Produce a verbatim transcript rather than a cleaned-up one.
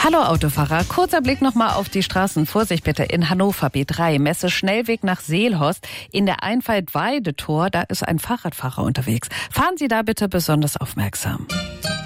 Hallo Autofahrer, kurzer Blick nochmal auf die Straßen. Vorsicht bitte in Hannover B drei, Messe Schnellweg nach Seelhorst. In der Einfahrt Weidetor, da ist ein Fahrradfahrer unterwegs. Fahren Sie da bitte besonders aufmerksam.